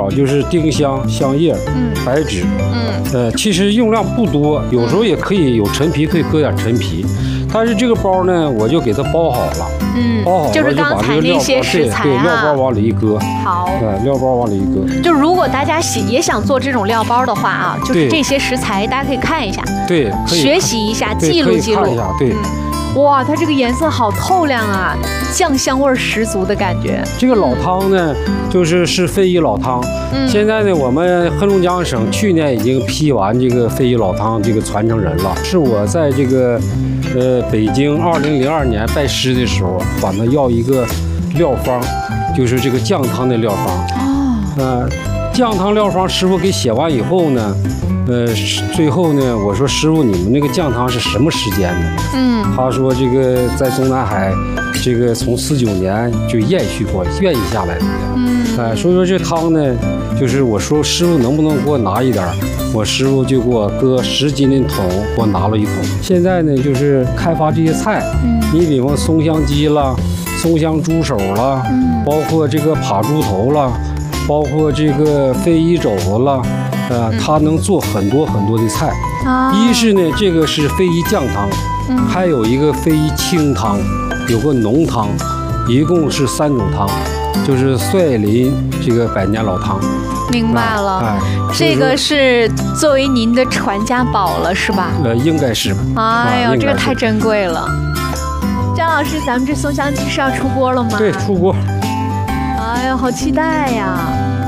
料就是丁香、香叶、白芷，其实用量不多，有时候也可以有陈皮，可以搁点陈皮。但是这个包呢，我就给它包好了，包好了就是刚才那些食材对，料包往里一搁。 好， 料包往里一搁。 就如果大家也想做这种料包的话啊，就是这些食材大家可以看一下， 对，可以学习一下，记录记录。 看一下，对。 哇，它这个颜色好透亮啊，酱香味十足的感觉。 这个老汤呢，是非遗老汤。现在呢，我们黑龙江省去年已经批完这个非遗老汤这个传承人了。是我在这个北京2002年拜师的时候，管他要一个料方，就是这个酱汤的料方。酱汤料方师傅给写完以后呢，最后呢，我说师傅，你们那个酱汤是什么时间的？他说这个在中南海，这个从49年就延续下来的。所以说这汤呢，就是我说师傅能不能给我拿一点，我师傅就给我搁10斤的桶，给我拿了1桶。现在呢，就是开发这些菜，你比方松香鸡了，松香猪手了，包括这个扒猪头了。包括这个非遗肘子了，它能做很多很多的菜。一是呢，这个是非遗酱汤，还有一个非遗清汤，有个浓汤，一共是3种汤，就是率林这个百年老汤。 明白了，这个是作为您的传家宝了，是吧？ 应该是。 哎呦，这个太珍贵了。张老师，咱们这松香鸡是要出锅了吗？ 对，出锅。 哎呀，好期待呀！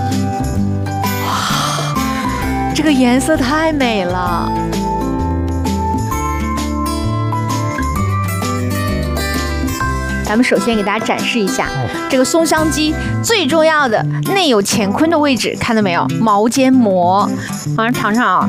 哇，这个颜色太美了。咱们首先给大家展示一下这个松香鸡最重要的内有乾坤的位置，看到没有？毛尖膜，马上尝尝啊！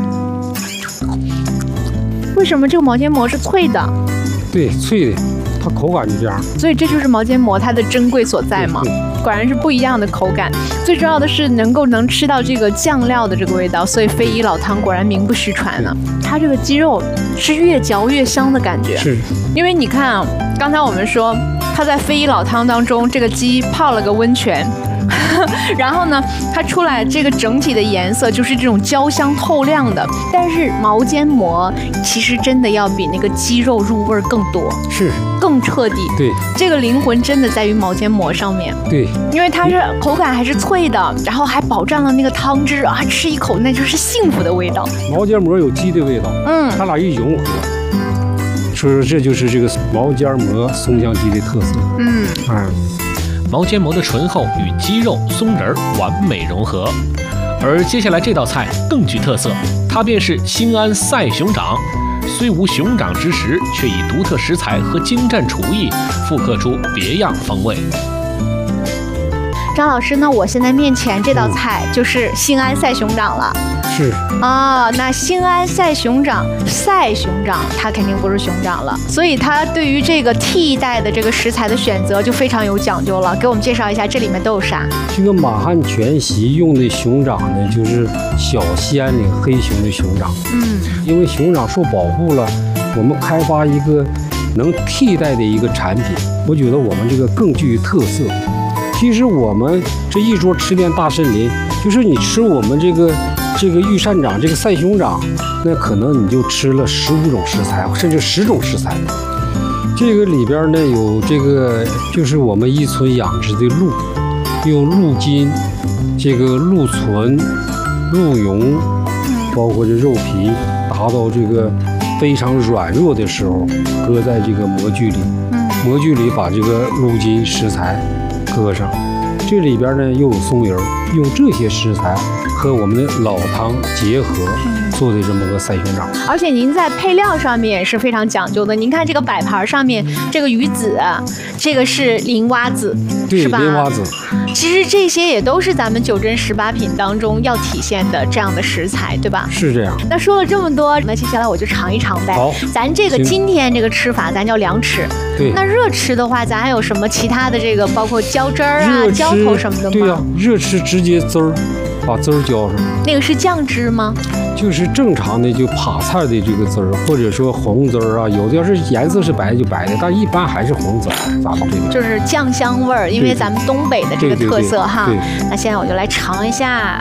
为什么这个毛尖膜是脆的？ 对，脆的，它口感就这样。 所以这就是毛尖膜它的珍贵所在嘛。果然是不一样的口感，最重要的是能吃到这个酱料的这个味道，所以非遗老汤果然名不虚传呢。它这个鸡肉是越嚼越香的感觉， 是因为你看啊，刚才我们说它在非遗老汤当中，这个鸡泡了个温泉。然后呢，它出来这个整体的颜色就是这种焦香透亮的，但是毛尖膜其实真的要比那个鸡肉入味更多， 是更彻底。 对， 这个灵魂真的在于毛尖膜上面。 对， 因为它是口感还是脆的，然后还保障了那个汤汁啊，吃一口那就是幸福的味道。 毛尖膜有鸡的味道，它俩一融合，所以说这就是这个毛尖膜松香鸡的特色。 毛尖膜的醇厚与鸡肉、松仁完美融合，而接下来这道菜更具特色，它便是兴安赛熊掌。虽无熊掌之实，却以独特食材和精湛厨艺复刻出别样风味。 张老师，那我现在面前这道菜就是兴安赛熊掌了。 是啊，那兴安赛熊掌，它肯定不是熊掌了，所以它对于这个替代的这个食材的选择就非常有讲究了。给我们介绍一下这里面都有啥？ 这个满汉全席用的熊掌呢，就是小兴安岭黑熊的熊掌。因为熊掌受保护了，我们开发一个能替代的一个产品，我觉得我们这个更具特色。其实我们这一桌吃遍大森林，就是你吃我们这个玉山掌，这个赛熊掌，那可能你就吃了15种食材，甚至10种食材。这个里边呢有这个就是我们伊春养殖的鹿，用鹿筋、这个鹿唇、鹿茸，包括这肉皮，达到这个非常软弱的时候，搁在这个模具里，模具里把这个鹿筋食材搁上，这里边呢又有松仁，用这些食材和我们的老汤结合做的这么个赛熊掌。 而且您在配料上面也是非常讲究的，您看这个摆盘上面这个鱼子，这个是林蛙子， 对， 是吧？ 林蛙子。 其实这些也都是咱们9珍18品当中要体现的这样的食材，对吧？ 是这样。 那说了这么多，那接下来我就尝一尝呗。 好， 咱这个今天这个吃法，咱叫凉吃。 对。 那热吃的话，咱还有什么其他的这个，包括浇汁儿啊、浇头什么的吗？ 对呀，热吃直接汁儿，把汁儿浇上。 那个是酱汁吗？ 就是正常的就扒菜的这个汁儿，或者说红汁儿啊，有的要是颜色是白就白的，但一般还是红汁儿，咱们这个就是酱香味儿，因为咱们东北的这个特色哈。 对。 那现在我就来尝一下。